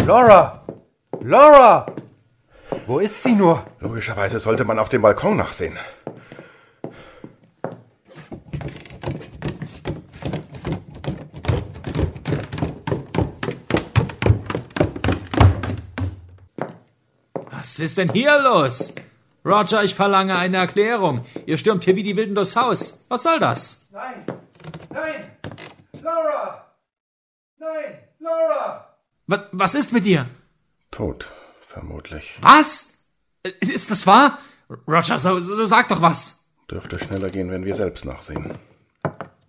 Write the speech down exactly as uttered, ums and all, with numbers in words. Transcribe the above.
Laura! Laura! Wo ist sie nur? Logischerweise sollte man auf dem Balkon nachsehen. Was ist denn hier los? Roger, ich verlange eine Erklärung. Ihr stürmt hier wie die Wilden durchs Haus. Was soll das? Nein! Nein! Laura! Nein! Laura! Was, was ist mit dir? Tot, vermutlich. Was? Ist das wahr? Roger, so, so sag doch was. Dürfte schneller gehen, wenn wir selbst nachsehen.